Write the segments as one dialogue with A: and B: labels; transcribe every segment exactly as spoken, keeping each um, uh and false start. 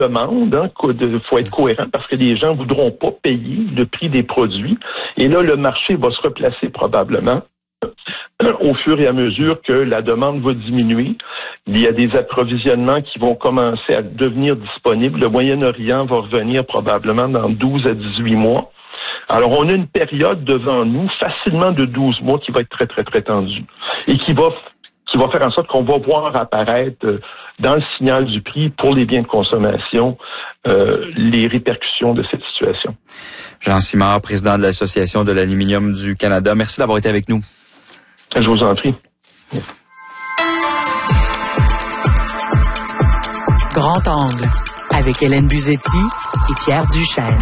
A: demande, hein, il faut être cohérent parce que les gens voudront pas payer le prix des produits. Et là, le marché va se replacer probablement au fur et à mesure que la demande va diminuer. Il y a des approvisionnements qui vont commencer à devenir disponibles. Le Moyen-Orient va revenir probablement dans douze à dix-huit mois. Alors, on a une période devant nous, facilement de douze mois, qui va être très, très, très tendue et qui va qui va faire en sorte qu'on va voir apparaître dans le signal du prix pour les biens de consommation euh, les répercussions de cette situation.
B: Jean Simard, président de l'Association de l'aluminium du Canada, merci d'avoir été avec nous.
A: Je vous en prie.
C: Grand Angle, avec Hélène Buzetti et Pierre Duchesne.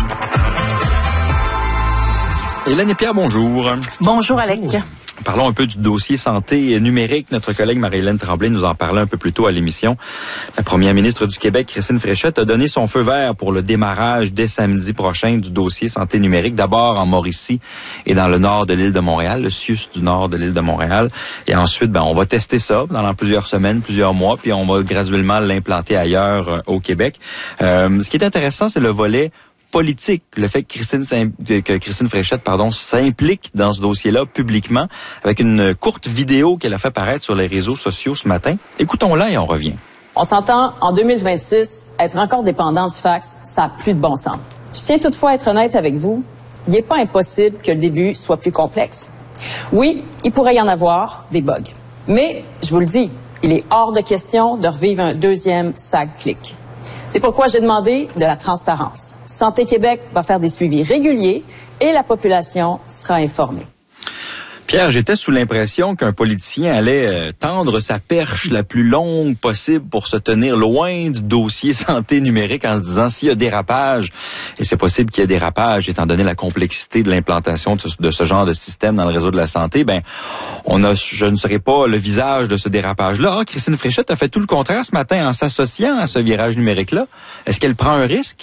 B: Hélène et Pierre, bonjour.
C: Bonjour, Alec.
B: Bonjour. Parlons un peu du dossier santé numérique. Notre collègue Marie-Hélène Tremblay nous en parlait un peu plus tôt à l'émission. La première ministre du Québec, Christine Fréchette, a donné son feu vert pour le démarrage dès samedi prochain du dossier santé numérique, d'abord en Mauricie et dans le nord de l'île de Montréal, le C I U S du nord de l'île de Montréal. Et ensuite, ben, on va tester ça pendant plusieurs semaines, plusieurs mois, puis on va graduellement l'implanter ailleurs euh, au Québec. Euh, ce qui est intéressant, c'est le volet politique, le fait que Christine, que Christine Fréchette, pardon, s'implique dans ce dossier-là publiquement, avec une courte vidéo qu'elle a fait paraître sur les réseaux sociaux ce matin. Écoutons-la et on revient.
D: On s'entend, en deux mille vingt-six, être encore dépendant du fax, ça n'a plus de bon sens. Je tiens toutefois à être honnête avec vous, il n'est pas impossible que le début soit plus complexe. Oui, il pourrait y en avoir des bugs. Mais, je vous le dis, il est hors de question de revivre un deuxième SAG-click. C'est pourquoi j'ai demandé de la transparence. Santé Québec va faire des suivis réguliers et la population sera informée.
B: Pierre, j'étais sous l'impression qu'un politicien allait euh, tendre sa perche la plus longue possible pour se tenir loin du dossier santé numérique en se disant s'il y a dérapage, et c'est possible qu'il y ait dérapage étant donné la complexité de l'implantation de, de ce genre de système dans le réseau de la santé, ben on a, je ne serai pas le visage de ce dérapage-là. Ah, Christine Fréchette a fait tout le contraire ce matin en s'associant à ce virage numérique-là. Est-ce qu'elle prend un risque?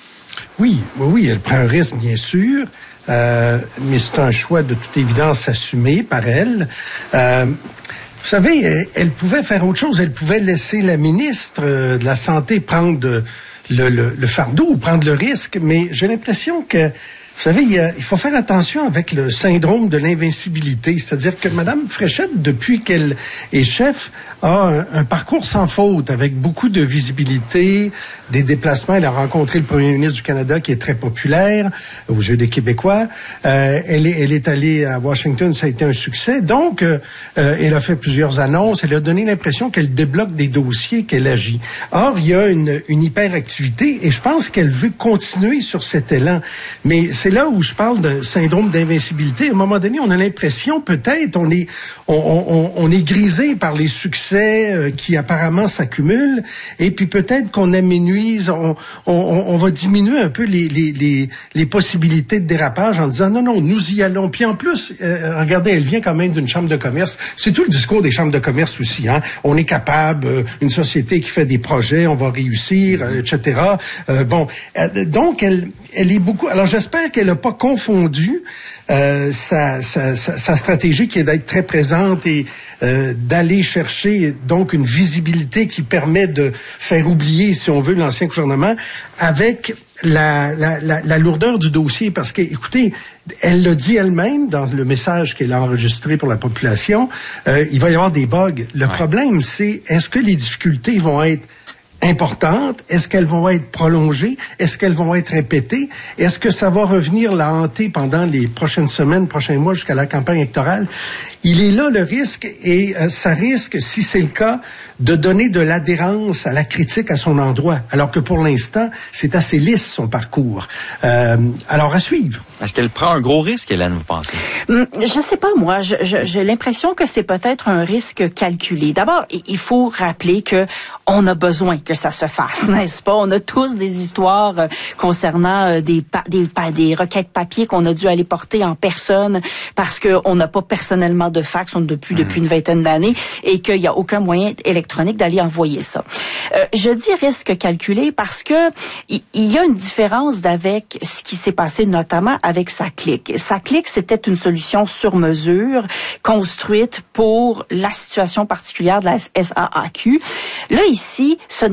E: Oui, oui, oui, elle prend un risque, bien sûr. Euh, mais c'est un choix de toute évidence assumé par elle. Euh, vous savez, elle, elle pouvait faire autre chose. Elle pouvait laisser la ministre euh, de la Santé prendre de, le, le, le fardeau ou prendre le risque. Mais j'ai l'impression que, vous savez, il, y a, il faut faire attention avec le syndrome de l'invincibilité. C'est-à-dire que Mme Fréchette, depuis qu'elle est chef, a un, un parcours sans faute, avec beaucoup de visibilité, des déplacements. Elle a rencontré le premier ministre du Canada, qui est très populaire aux yeux des Québécois. Euh, elle, est, elle est allée à Washington, ça a été un succès. Donc, euh, euh, elle a fait plusieurs annonces. Elle a donné l'impression qu'elle débloque des dossiers, qu'elle agit. Or, il y a une, une hyperactivité et je pense qu'elle veut continuer sur cet élan. Mais c'est là où je parle de syndrome d'invincibilité. À un moment donné, on a l'impression, peut-être, on est, on, on, on est grisé par les succès euh, qui apparemment s'accumulent et puis peut-être qu'on aménuise On, on, on va diminuer un peu les, les, les, les possibilités de dérapage en disant non, non, nous y allons. Puis en plus, euh, regardez, elle vient quand même d'une chambre de commerce. C'est tout le discours des chambres de commerce aussi. Hein? On est capable, euh, une société qui fait des projets, on va réussir, euh, et cetera. Euh, bon, euh, donc elle, elle est beaucoup. Alors j'espère qu'elle n'a pas confondu euh, sa, sa, sa, sa stratégie qui est d'être très présente et euh, d'aller chercher donc une visibilité qui permet de faire oublier, si on veut, l'ancien gouvernement, avec la, la, la, la lourdeur du dossier. Parce que, écoutez, elle l'a dit elle-même dans le message qu'elle a enregistré pour la population, euh, il va y avoir des bugs. Le ouais. problème, c'est est-ce que les difficultés vont être importantes? Est-ce qu'elles vont être prolongées? Est-ce qu'elles vont être répétées? Est-ce que ça va revenir la hanter pendant les prochaines semaines, prochains mois jusqu'à la campagne électorale? Il est là le risque et euh, ça risque, si c'est le cas, de donner de l'adhérence à la critique à son endroit, alors que pour l'instant, c'est assez lisse son parcours. Euh, alors à suivre.
B: Est-ce qu'elle prend un gros risque, Hélène, vous pensez?
C: Hum, je sais pas, moi. Je, je, j'ai l'impression que c'est peut-être un risque calculé. D'abord, il faut rappeler que on a besoin que ça se fasse, n'est-ce pas? On a tous des histoires euh, concernant euh, des, pa- des, pa- des requêtes papier qu'on a dû aller porter en personne parce qu'on n'a pas personnellement de fax, on depuis, mmh. depuis une vingtaine d'années, et qu'il n'y a aucun moyen électronique d'aller envoyer ça. Euh, je dis risque calculé parce que il, il y a une différence avec ce qui s'est passé notamment avec SACLIC. SACLIC, c'était une solution sur mesure construite pour la situation particulière de la S A A Q. Là, ici, ce n'est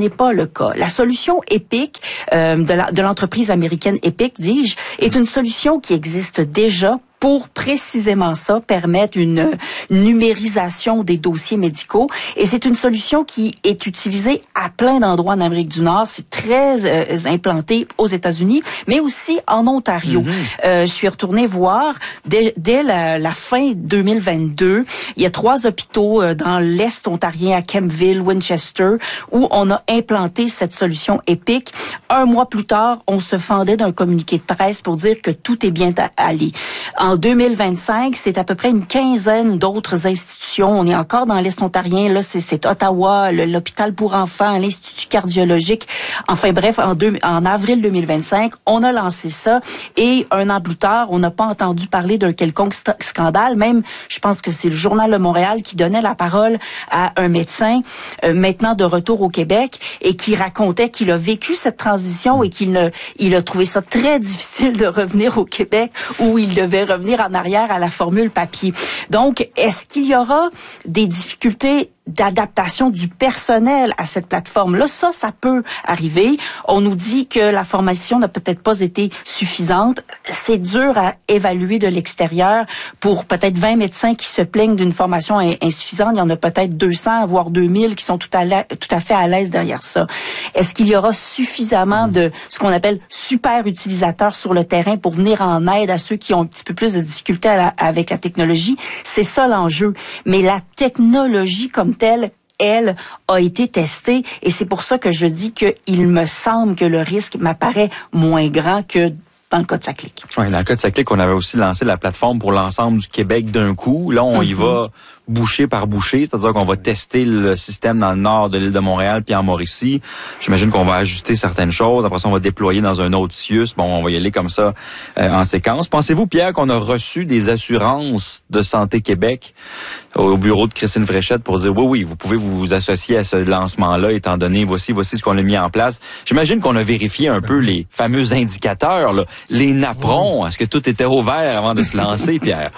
C: n'est pas le cas. La solution Epic euh, de, la, de l'entreprise américaine Epic, dis-je, est une solution qui existe déjà pour précisément ça, permettre une numérisation des dossiers médicaux. Et c'est une solution qui est utilisée à plein d'endroits en Amérique du Nord. C'est très euh, implanté aux États-Unis, mais aussi en Ontario. Mm-hmm. Euh, je suis retournée voir, dès, dès la, la fin deux mille vingt-deux, il y a trois hôpitaux euh, dans l'Est ontarien, à Kempville, Winchester, où on a implanté cette solution Epic. Un mois plus tard, on se fendait d'un communiqué de presse pour dire que tout est bien allé. En deux mille vingt-cinq, c'est à peu près une quinzaine d'autres institutions. On est encore dans l'Est ontarien. Là, c'est, c'est Ottawa, le, l'hôpital pour enfants, l'Institut cardiologique. Enfin bref, en, deux, en avril deux mille vingt-cinq, on a lancé ça. Et un an plus tard, on n'a pas entendu parler d'un quelconque st- scandale. Même, je pense que c'est le Journal de Montréal qui donnait la parole à un médecin, euh, maintenant de retour au Québec, et qui racontait qu'il a vécu cette transition et qu'il ne, il a trouvé ça très difficile de revenir au Québec où il devait revenir en arrière à la formule papier. Donc, est-ce qu'il y aura des difficultés d'adaptation du personnel à cette plateforme-là? Ça, ça peut arriver. On nous dit que la formation n'a peut-être pas été suffisante. C'est dur à évaluer de l'extérieur. Pour peut-être vingt médecins qui se plaignent d'une formation insuffisante, il y en a peut-être deux cents, voire deux mille qui sont tout à, la, tout à fait à l'aise derrière ça. Est-ce qu'il y aura suffisamment de ce qu'on appelle super utilisateurs sur le terrain pour venir en aide à ceux qui ont un petit peu plus de difficultés à la, avec la technologie? C'est ça l'enjeu. Mais la technologie comme telle, elle, a été testée, et c'est pour ça que je dis qu'il me semble que le risque m'apparaît moins grand que dans le cas de SACLIC.
B: Oui, dans le cas de SACLIC, on avait aussi lancé la plateforme pour l'ensemble du Québec d'un coup. Là, on mm-hmm. y va bouchée par bouchée, c'est-à-dire qu'on va tester le système dans le nord de l'île de Montréal puis en Mauricie. J'imagine qu'on va ajuster certaines choses. Après ça, on va déployer dans un autre C I U S. Bon, on va y aller comme ça euh, en séquence. Pensez-vous, Pierre, qu'on a reçu des assurances de Santé Québec au bureau de Christine Fréchette pour dire oui, oui, vous pouvez vous associer à ce lancement-là, étant donné voici, voici ce qu'on a mis en place. J'imagine qu'on a vérifié un peu les fameux indicateurs, là, les napperons. Est-ce que tout était ouvert avant de se lancer, Pierre?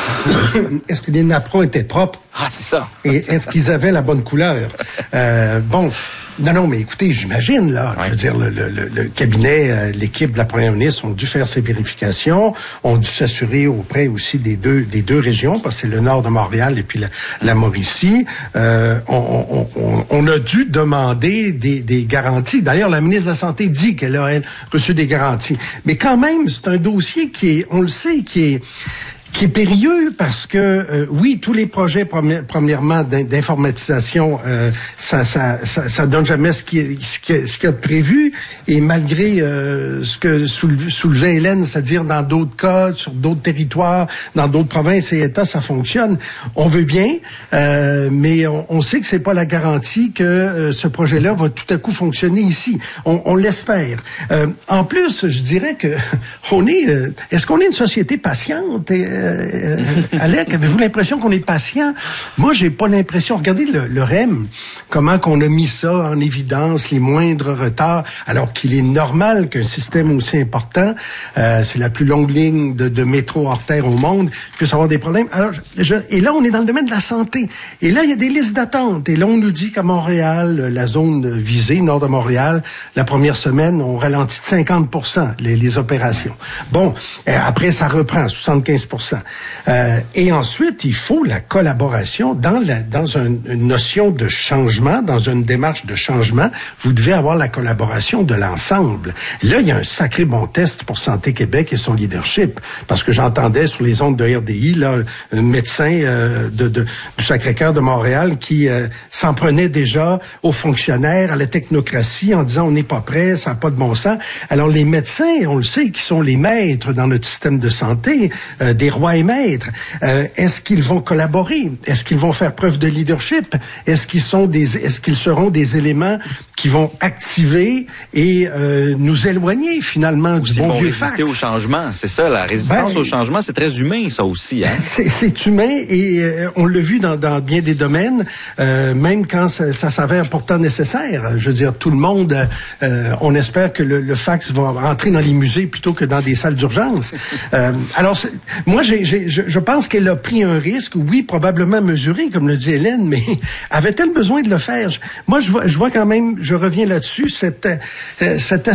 E: Est-ce que les napperons étaient propres?
B: Ah, c'est ça.
E: Et est-ce qu'ils avaient la bonne couleur? Euh, bon, non, non, mais écoutez, j'imagine, là, ouais. je veux dire, le, le, le cabinet, euh, l'équipe de la première ministre ont dû faire ces vérifications, ont dû s'assurer auprès aussi des deux des deux régions, parce que c'est le nord de Montréal et puis la, la Mauricie. Euh, on, on, on, on a dû demander des, des garanties. D'ailleurs, la ministre de la Santé dit qu'elle a elle, reçu des garanties. Mais quand même, c'est un dossier qui est, on le sait, qui est qui est périlleux parce que euh, oui, tous les projets premi- premièrement d'informatisation, euh, ça, ça, ça, ça donne jamais ce qui, est, ce, qui, ce qui est prévu, et malgré euh, ce que soulevait Hélène, c'est-à-dire dans d'autres cas, sur d'autres territoires, dans d'autres provinces et États, ça fonctionne. On veut bien, euh, mais on, on sait que c'est pas la garantie que euh, ce projet-là va tout à coup fonctionner ici. On, on l'espère. Euh, en plus, je dirais que on est. Euh, est-ce qu'on est une société patiente? Et, Euh, Alec, avez-vous l'impression qu'on est patient? Moi, j'ai pas l'impression. Regardez le, le R E M, comment qu'on a mis ça en évidence, les moindres retards, alors qu'il est normal qu'un système aussi important, euh, c'est la plus longue ligne de, de métro hors terre au monde, puisse avoir des problèmes. Alors, je, et là, on est dans le domaine de la santé. Et là, il y a des listes d'attente. Et là, on nous dit qu'à Montréal, la zone visée, nord de Montréal, la première semaine, on ralentit de cinquante pour cent les, les opérations. Bon, euh, après, ça reprend, soixante-quinze pour cent. Euh, et ensuite, il faut la collaboration dans la dans un, une notion de changement, dans une démarche de changement. Vous devez avoir la collaboration de l'ensemble. Là, il y a un sacré bon test pour Santé Québec et son leadership, parce que j'entendais sur les ondes de R D I là un médecin euh, de, de du Sacré-Cœur de Montréal qui euh, s'en prenait déjà aux fonctionnaires, à la technocratie, en disant on n'est pas prêt, ça n'a pas de bon sens. Alors les médecins, on le sait, qui sont les maîtres dans notre système de santé, euh, des rois et maîtres. Euh, est-ce qu'ils vont collaborer? Est-ce qu'ils vont faire preuve de leadership? Est-ce qu'ils sont des, est-ce qu'ils seront des éléments qui vont activer et euh, nous éloigner finalement du
B: aussi
E: bon
B: vont
E: vieux
B: résister
E: fax?
B: au changement, c'est ça, la résistance
E: ben,
B: au changement, c'est très humain ça aussi. Hein?
E: C'est, c'est humain et euh, on l'a vu dans, dans bien des domaines, euh, même quand ça, ça s'avère pourtant nécessaire. Je veux dire, tout le monde, euh, on espère que le, le fax va rentrer dans les musées plutôt que dans des salles d'urgence. Euh, alors, moi, j'ai, j'ai, je, je pense qu'elle a pris un risque, oui, probablement mesuré, comme le dit Hélène, mais avait-elle besoin de le faire? Moi, je vois, je vois quand même, je reviens là-dessus, cette, euh, cette